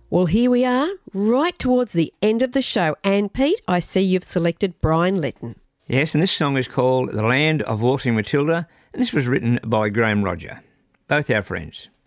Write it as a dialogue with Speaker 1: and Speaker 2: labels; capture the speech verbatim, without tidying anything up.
Speaker 1: Well, here we are, right towards the end of the show. And Pete, I see you've selected Brian Lytton.
Speaker 2: Yes, and this song is called The Land of Waltzing Matilda, and this was written by Graham Rodger, both our friends.